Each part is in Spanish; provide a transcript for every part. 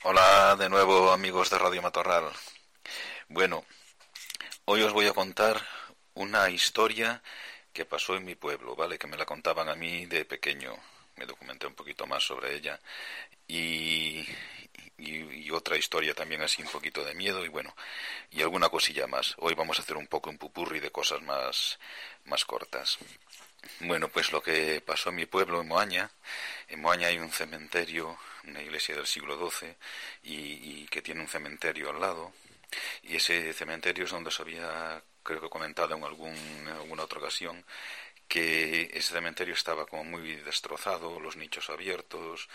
Hola de nuevo amigos de Radio Matorral. Bueno, hoy os voy a contar una historia que pasó en mi pueblo, ¿vale? Que me la contaban a mí de pequeño. Me documenté un poquito más sobre ella y otra historia también así un poquito de miedo y bueno, y alguna cosilla más. Hoy vamos a hacer un poco un pupurri de cosas más cortas. Bueno, pues lo que pasó en mi pueblo, en Moaña hay un cementerio, una iglesia del siglo XII y que tiene un cementerio al lado. Y ese cementerio es donde se había, creo que comentado en alguna otra ocasión, que ese cementerio estaba como muy destrozado, los nichos abiertos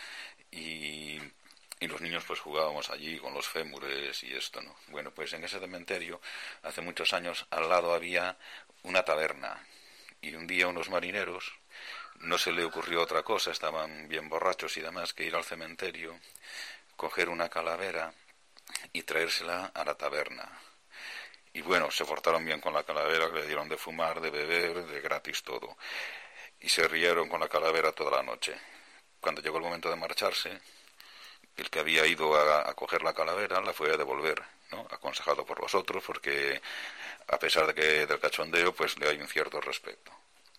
y los niños pues jugábamos allí con los fémures y esto, ¿no? Bueno, pues en ese cementerio, hace muchos años, al lado había una taberna y un día unos marineros no se le ocurrió otra cosa, estaban bien borrachos y demás, que ir al cementerio, coger una calavera y traérsela a la taberna. Y bueno, se portaron bien con la calavera, le dieron de fumar, de beber, de gratis todo. Y se rieron con la calavera toda la noche. Cuando llegó el momento de marcharse, el que había ido a coger la calavera la fue a devolver, ¿no? Aconsejado por los otros, porque a pesar de que del cachondeo, pues le hay un cierto respeto.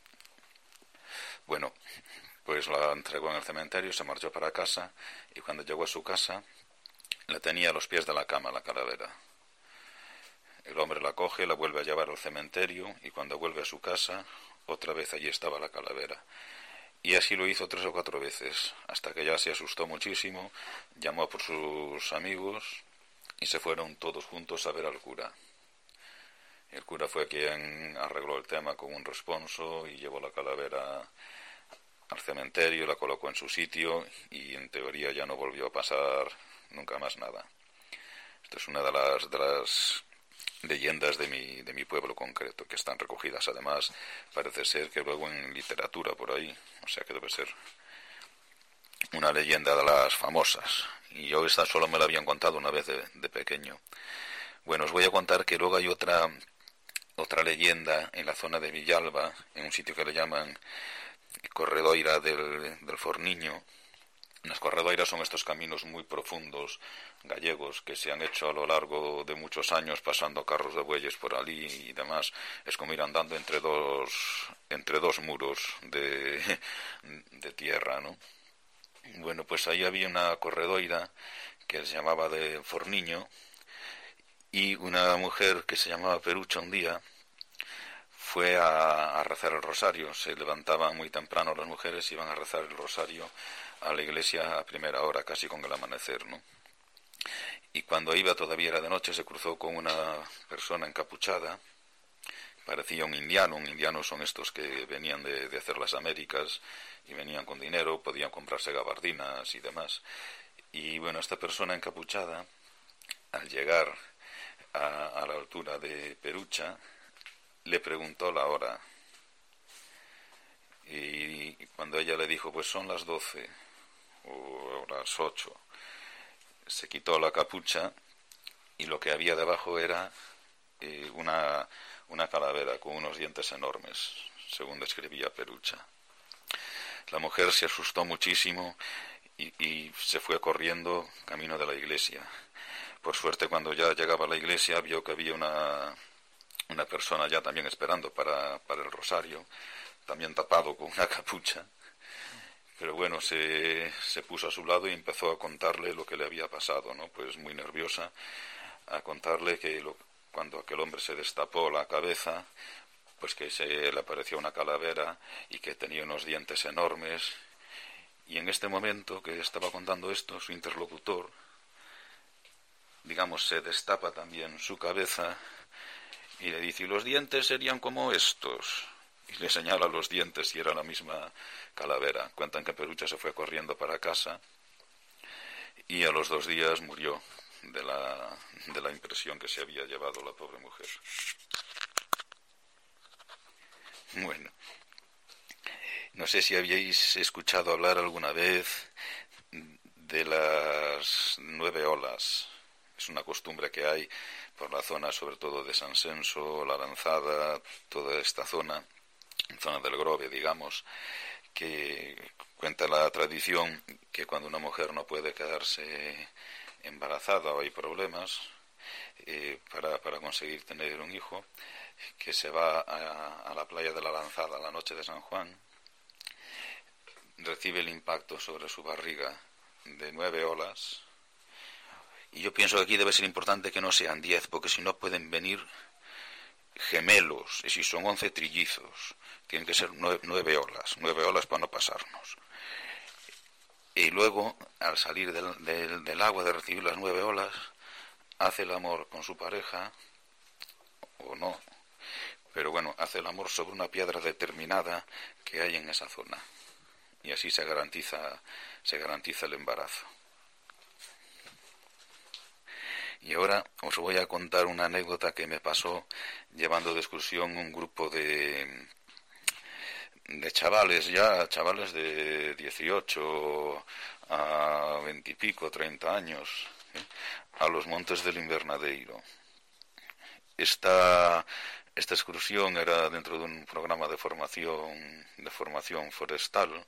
Bueno, pues la entregó en el cementerio, se marchó para casa y cuando llegó a su casa la tenía a los pies de la cama la calavera. El hombre la coge, la vuelve a llevar al cementerio y cuando vuelve a su casa, otra vez allí estaba la calavera. Y así lo hizo 3 o 4 veces, hasta que ya se asustó muchísimo, llamó por sus amigos y se fueron todos juntos a ver al cura. El cura fue quien arregló el tema con un responso y llevó la calavera al cementerio, la colocó en su sitio y en teoría ya no volvió a pasar nunca más nada. Esto es una de las leyendas de mi pueblo concreto, que están recogidas además, parece ser que luego en literatura por ahí, o sea que debe ser una leyenda de las famosas. Y yo esta solo me la habían contado una vez de pequeño. Bueno, os voy a contar que luego hay otra leyenda en la zona de Villalba, en un sitio que le llaman Corredoira del Forniño. Las corredoiras son estos caminos muy profundos gallegos que se han hecho a lo largo de muchos años pasando carros de bueyes por allí y demás. Es como ir andando entre dos muros de tierra, ¿no? Bueno, pues ahí había una corredoira que se llamaba de Forniño y una mujer que se llamaba Perucha un día fue a rezar el rosario. Se levantaban muy temprano las mujeres y iban a rezar el rosario a la iglesia a primera hora, casi con el amanecer, ¿no? Y cuando iba todavía era de noche, se cruzó con una persona encapuchada, parecía un indiano. Un indiano son estos que venían de hacer las Américas y venían con dinero, podían comprarse gabardinas y demás. Y bueno, esta persona encapuchada, al llegar a la altura de Perucha, le preguntó la hora. Y cuando ella le dijo, pues son las 12 o las 8, se quitó la capucha y lo que había debajo era una calavera con unos dientes enormes, según describía Perucha. La mujer se asustó muchísimo y se fue corriendo camino de la iglesia. Por suerte, cuando ya llegaba a la iglesia, vio que había una persona ya también esperando para el rosario, también tapado con una capucha. Pero bueno, se puso a su lado y empezó a contarle lo que le había pasado, ¿no? Pues muy nerviosa, a contarle que cuando aquel hombre se destapó la cabeza, pues que se le apareció una calavera y que tenía unos dientes enormes. Y en este momento que estaba contando esto, su interlocutor, digamos, se destapa también su cabeza y le dice, y los dientes serían como estos. Y le señala los dientes y era la misma calavera. Cuentan que Perucha se fue corriendo para casa y a los 2 días murió de la impresión que se había llevado la pobre mujer. Bueno, no sé si habíais escuchado hablar alguna vez de las 9 olas. Es una costumbre que hay por la zona, sobre todo de San Senso, La Lanzada, toda esta zona del Grove, digamos, que cuenta la tradición que cuando una mujer no puede quedarse embarazada o hay problemas para conseguir tener un hijo, que se va a la playa de la Lanzada la noche de San Juan, recibe el impacto sobre su barriga de 9 olas, y yo pienso que aquí debe ser importante que no sean 10, porque si no pueden venir gemelos, y si son 11 trillizos, tienen que ser 9 olas para no pasarnos. Y luego, al salir del agua, de recibir las 9 olas, hace el amor con su pareja, o no, pero bueno, hace el amor sobre una piedra determinada que hay en esa zona. Y así se garantiza el embarazo. Y ahora os voy a contar una anécdota que me pasó llevando de excursión un grupo de chavales de 18 a 20 y pico, 30 años, a los montes del Invernadeiro. Esta excursión era dentro de un programa de formación forestal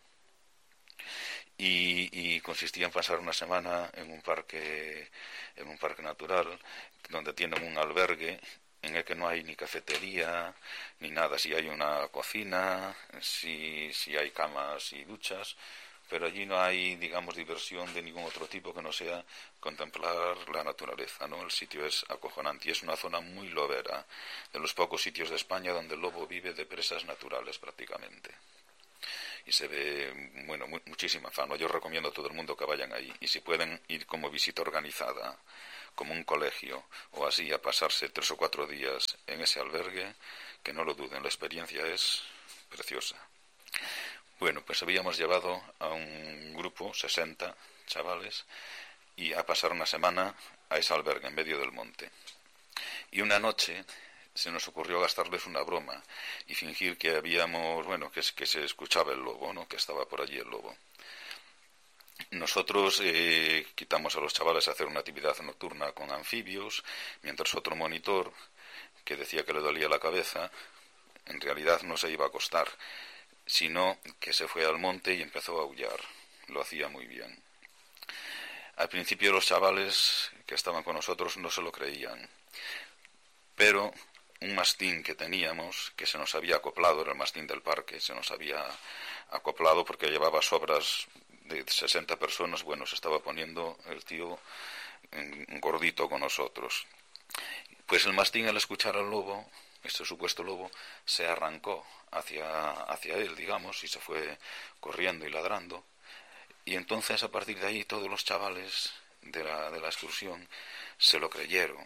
y consistía en pasar una semana en un parque natural donde tienen un albergue en el que no hay ni cafetería ni nada. Sí hay una cocina, sí hay camas y duchas, pero allí no hay, digamos, diversión de ningún otro tipo que no sea contemplar la naturaleza, ¿no? El sitio es acojonante y es una zona muy lobera, de los pocos sitios de España donde el lobo vive de presas naturales prácticamente. Y se ve, bueno, muchísima fauna. Yo recomiendo a todo el mundo que vayan ahí, y si pueden ir como visita organizada, como un colegio o así, a pasarse 3 o 4 días en ese albergue, que no lo duden, la experiencia es preciosa. Bueno, pues habíamos llevado a un grupo, 60 chavales, y a pasar una semana a ese albergue en medio del monte. Y una noche se nos ocurrió gastarles una broma y fingir que habíamos, bueno, que se escuchaba el lobo, ¿no? Que estaba por allí el lobo. Nosotros quitamos a los chavales a hacer una actividad nocturna con anfibios, mientras otro monitor, que decía que le dolía la cabeza, en realidad no se iba a acostar, sino que se fue al monte y empezó a aullar. Lo hacía muy bien. Al principio los chavales que estaban con nosotros no se lo creían, pero un mastín que teníamos, que se nos había acoplado, era el mastín del parque, se nos había acoplado porque llevaba sobras de 60 personas, bueno, se estaba poniendo el tío gordito con nosotros. Pues el mastín, al escuchar al lobo, este supuesto lobo, se arrancó hacia él, digamos, y se fue corriendo y ladrando. Y entonces, a partir de ahí, todos los chavales de la excursión se lo creyeron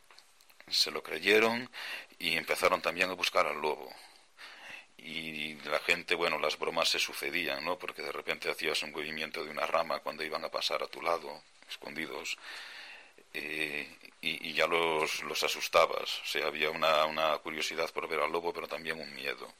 y empezaron también a buscar al lobo. Y la gente, bueno, las bromas se sucedían, ¿no? Porque de repente hacías un movimiento de una rama cuando iban a pasar a tu lado, escondidos, y ya los asustabas. O sea, había una curiosidad por ver al lobo, pero también un miedo.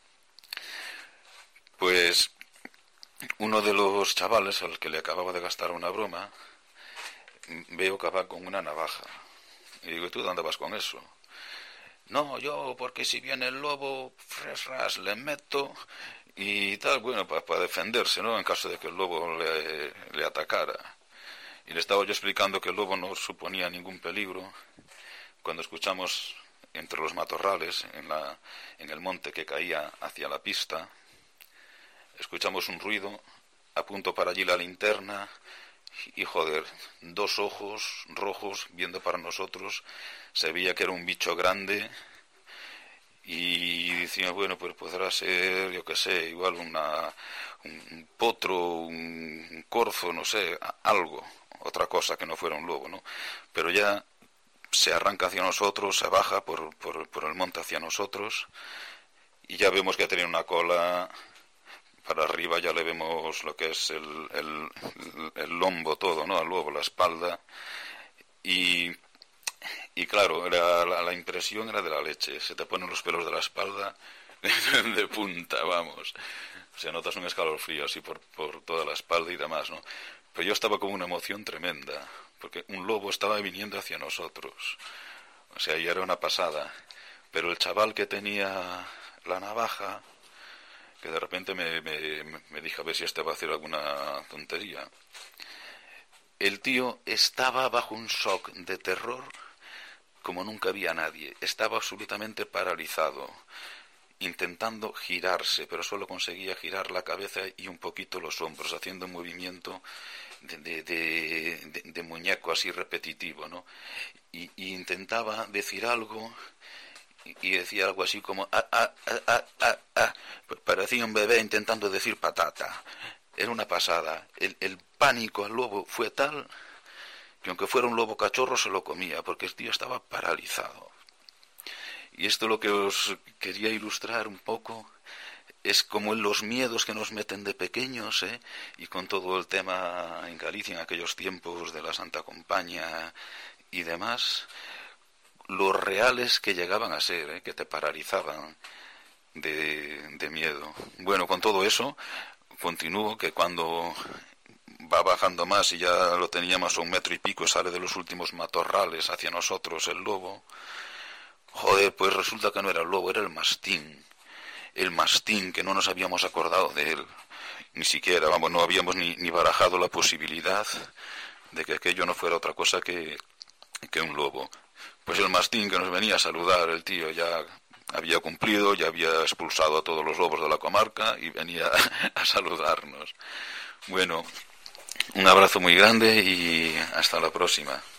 Pues uno de los chavales al que le acababa de gastar una broma, veo que va con una navaja. Y digo, ¿y tú dónde vas con eso? No, yo, porque si viene el lobo, fresras, le meto y tal, bueno, para defenderse, ¿no? En caso de que el lobo le atacara. Y le estaba yo explicando que el lobo no suponía ningún peligro, cuando escuchamos entre los matorrales, en el monte que caía hacia la pista, escuchamos un ruido, apunto para allí la linterna, y joder, 2 ojos rojos viendo para nosotros, se veía que era un bicho grande, y decía, bueno, pues podrá ser, yo qué sé, igual un potro, un corzo, no sé, algo, otra cosa que no fuera un lobo, ¿no? Pero ya se arranca hacia nosotros, se baja por el monte hacia nosotros, y ya vemos que tiene una cola. Para arriba ya le vemos lo que es el lombo todo, ¿no? Al lobo, la espalda. Y claro, la impresión era de la leche. Se te ponen los pelos de la espalda de punta, vamos. O sea, notas un escalofrío así por toda la espalda y demás, ¿no? Pero yo estaba con una emoción tremenda, porque un lobo estaba viniendo hacia nosotros. O sea, ya era una pasada. Pero el chaval que tenía la navaja, que de repente me dijo a ver si este va a hacer alguna tontería, el tío estaba bajo un shock de terror como nunca había nadie. Estaba absolutamente paralizado, intentando girarse, pero solo conseguía girar la cabeza y un poquito los hombros, haciendo un movimiento de muñeco así repetitivo, ¿no? Y intentaba decir algo y decía algo así como parecía un bebé intentando decir patata. Era una pasada. El pánico al lobo fue tal que aunque fuera un lobo cachorro se lo comía, porque el tío estaba paralizado. Y esto lo que os quería ilustrar un poco es como en los miedos que nos meten de pequeños, y con todo el tema en Galicia en aquellos tiempos de la Santa Compañía y demás, los reales que llegaban a ser, que te paralizaban de miedo. Bueno, con todo eso, continúo que cuando va bajando más y ya lo teníamos a 1 metro y pico, sale de los últimos matorrales hacia nosotros el lobo. Joder, pues resulta que no era el lobo, era el mastín. El mastín, que no nos habíamos acordado de él. Ni siquiera, vamos, no habíamos ni barajado la posibilidad de que aquello no fuera otra cosa que un lobo. Pues el mastín que nos venía a saludar, el tío ya había cumplido, ya había expulsado a todos los lobos de la comarca y venía a saludarnos. Bueno, un abrazo muy grande y hasta la próxima.